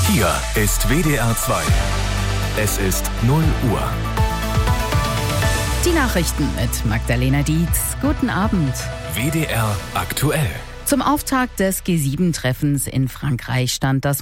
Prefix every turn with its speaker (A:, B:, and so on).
A: Hier ist WDR 2. Es ist 0 Uhr.
B: Die Nachrichten mit Magdalena Dietz. Guten Abend.
A: WDR aktuell.
B: Zum Auftakt des G7-Treffens in Frankreich stand das